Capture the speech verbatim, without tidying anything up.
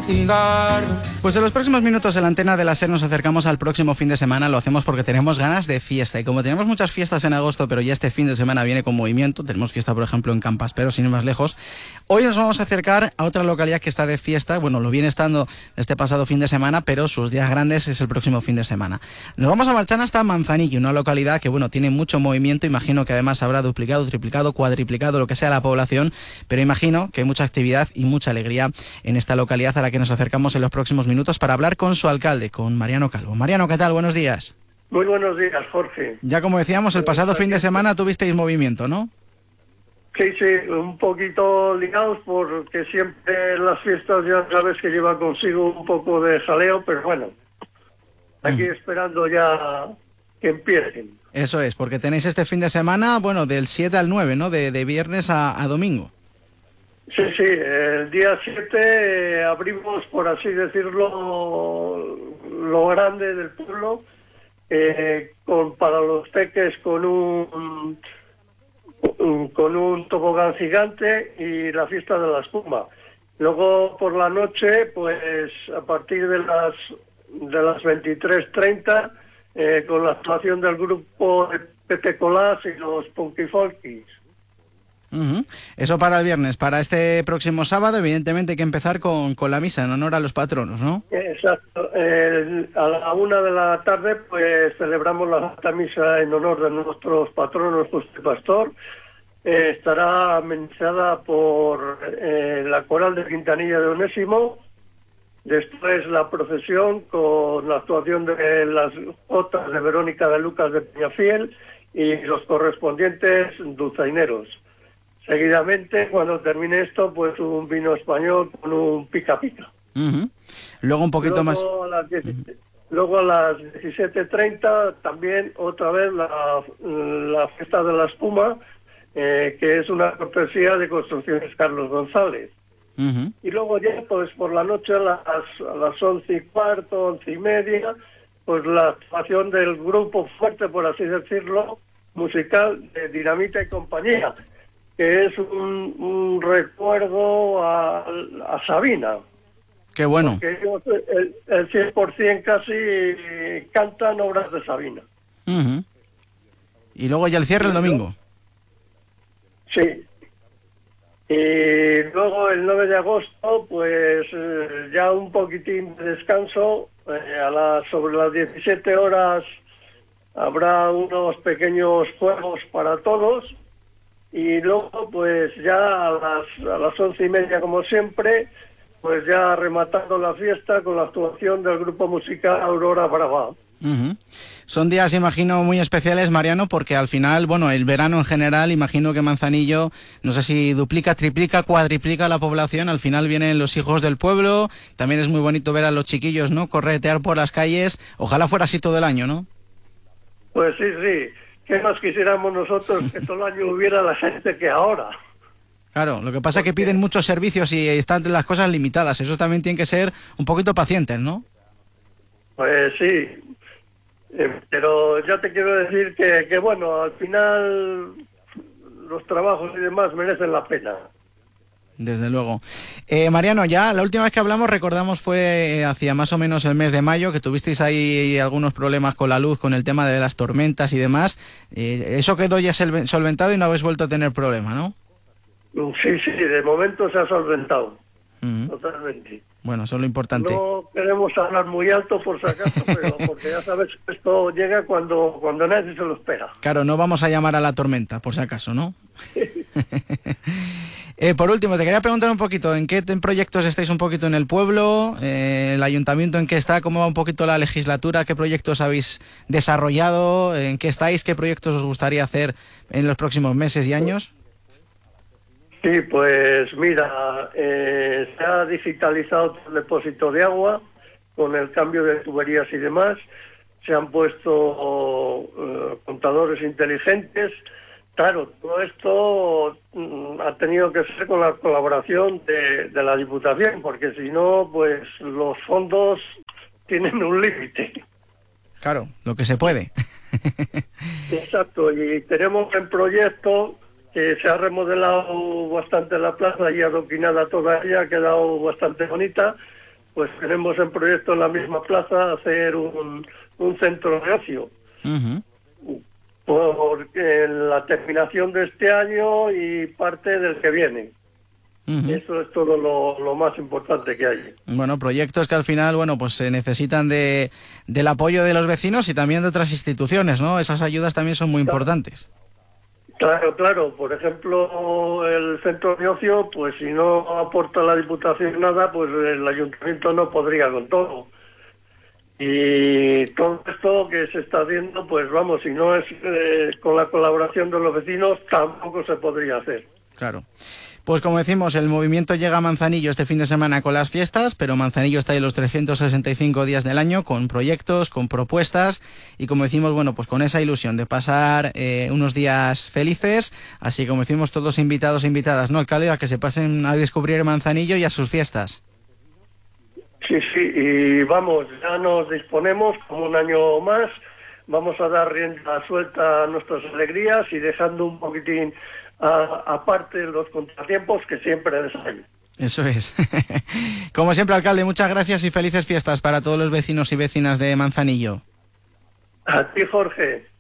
un cigarro. Pues en los próximos minutos en la antena de la SER nos acercamos al próximo fin de semana. Lo hacemos porque tenemos ganas de fiesta. Y como tenemos muchas fiestas en agosto, pero ya este fin de semana viene con movimiento, tenemos fiesta, por ejemplo, en Campaspero, sin ir más lejos, hoy nos vamos a acercar a otra localidad que está de fiesta. Bueno, lo viene estando este pasado fin de semana, pero sus días grandes es el próximo fin de semana. Nos vamos a marchar hasta Manzanillo, una localidad que, bueno, tiene mucho movimiento. Imagino que además habrá duplicado, triplicado, cuadriplicado, lo que sea la población, pero imagino que hay mucha actividad y mucha alegría en esta localidad a la que nos acercamos en los próximos minutos para hablar con su alcalde, con Mariano Calvo. Mariano, ¿qué tal? Buenos días. Muy buenos días, Jorge. Ya como decíamos, el pasado fin de semana tuvisteis movimiento, ¿no? Sí, sí, un poquito ligados porque siempre las fiestas ya sabes que lleva consigo un poco de jaleo, pero bueno, aquí mm. esperando ya que empiecen. Eso es, porque tenéis este fin de semana, bueno, del siete al nueve, ¿no? De, de viernes a, a domingo. Sí, sí, el día siete eh, abrimos, por así decirlo, lo grande del pueblo, eh, con para los peques con un, un con un tobogán gigante y la fiesta de la espuma. Luego por la noche, pues a partir de las de las veintitrés treinta, eh, con la actuación del grupo de Pepe Colás y los Punky Folkies. Uh-huh. Eso para el viernes. Para este próximo sábado, evidentemente hay que empezar con, con la misa en honor a los patronos, ¿no? Exacto. Eh, a la una de la tarde pues celebramos la Santa Misa en honor de nuestros patronos Justo y Pastor. Eh, estará amenizada por eh, la coral de Quintanilla de Onésimo. Después la procesión con la actuación de las jotas de Verónica de Lucas de Peñafiel y los correspondientes dulzaineros. Seguidamente, cuando termine esto, pues un vino español con un pica pica. Uh-huh. Luego un poquito luego más... A las diecisiete, uh-huh. Luego a las diecisiete treinta también otra vez la, la fiesta de la espuma, eh, que es una cortesía de Construcciones Carlos González. Uh-huh. Y luego ya, pues por la noche a las, a las once y cuarto, once y media, pues la actuación del grupo fuerte, por así decirlo, musical de Dinamita y Compañía, que es un, un recuerdo a, a Sabina. Qué bueno. Porque ellos el, el cien por ciento casi cantan obras de Sabina. Uh-huh. Y luego ya el cierre el domingo. Sí. Y luego el nueve de agosto, pues eh, ya un poquitín de descanso. Eh, a las, sobre las diecisiete horas habrá unos pequeños juegos para todos. Y luego, pues ya a las, a las once y media, como siempre, pues ya rematando la fiesta con la actuación del grupo musical Aurora Brava. Uh-huh. Son días, imagino, muy especiales, Mariano, porque al final, bueno, el verano en general, imagino que Manzanillo, no sé si duplica, triplica, cuadriplica la población, al final vienen los hijos del pueblo, también es muy bonito ver a los chiquillos, ¿no?, corretear por las calles, ojalá fuera así todo el año, ¿no? Pues sí, sí. ¿Qué más quisiéramos nosotros que todo el año hubiera la gente que ahora? Claro, lo que pasa es que piden muchos servicios y están las cosas limitadas. Eso también tiene que ser un poquito pacientes, ¿no? Pues sí, eh, pero ya te quiero decir que, que, bueno, al final los trabajos y demás merecen la pena. Desde luego. Eh, Mariano, ya la última vez que hablamos, recordamos, fue hacia más o menos el mes de mayo, que tuvisteis ahí algunos problemas con la luz, con el tema de las tormentas y demás. Eh, eso quedó ya solventado y no habéis vuelto a tener problema, ¿no? Sí, sí, de momento se ha solventado. Uh-huh. Totalmente. Bueno, eso es lo importante. No queremos hablar muy alto por si acaso, pero porque ya sabes que esto llega cuando, cuando nadie se lo espera. Claro, no vamos a llamar a la tormenta, por si acaso, ¿no? eh, por último, te quería preguntar un poquito, ¿en qué proyectos estáis un poquito en el pueblo? Eh, ¿El ayuntamiento en qué está? ¿Cómo va un poquito la legislatura? ¿Qué proyectos habéis desarrollado? ¿En qué estáis? ¿Qué proyectos os gustaría hacer en los próximos meses y años? Sí, pues mira, eh, se ha digitalizado el depósito de agua con el cambio de tuberías y demás. Se han puesto uh, contadores inteligentes. Claro, todo esto mm, ha tenido que ser con la colaboración de, de la Diputación, porque si no, pues los fondos tienen un límite. Claro, lo que se puede. Exacto, y tenemos en proyecto que se ha remodelado bastante la plaza y adoquinada toda ella, ha quedado bastante bonita, pues tenemos en proyecto en la misma plaza hacer un, un centro de ocio. Uh-huh. Porque en la terminación de este año y parte del que viene. Uh-huh. Eso es todo lo, lo más importante que hay. Bueno, proyectos que al final, bueno, pues se necesitan de del apoyo de los vecinos y también de otras instituciones, ¿no? Esas ayudas también son muy claro. importantes. Claro, claro. Por ejemplo, el centro de ocio, pues si no aporta la Diputación nada, pues el Ayuntamiento no podría con todo. Y todo esto que se está haciendo, pues vamos, si no es eh, con la colaboración de los vecinos, tampoco se podría hacer. Claro. Pues como decimos, el movimiento llega a Manzanillo este fin de semana con las fiestas, pero Manzanillo está ahí los trescientos sesenta y cinco días del año con proyectos, con propuestas y como decimos, bueno, pues con esa ilusión de pasar eh, unos días felices, así como decimos todos invitados e invitadas, ¿no, alcalde? A que se pasen a descubrir Manzanillo y a sus fiestas. Sí, sí, y vamos, ya nos disponemos como un año más, vamos a dar rienda suelta a nuestras alegrías y dejando un poquitín a, aparte los contratiempos que siempre les hay. Eso es. Como siempre, alcalde, muchas gracias y felices fiestas para todos los vecinos y vecinas de Manzanillo. A ti, Jorge.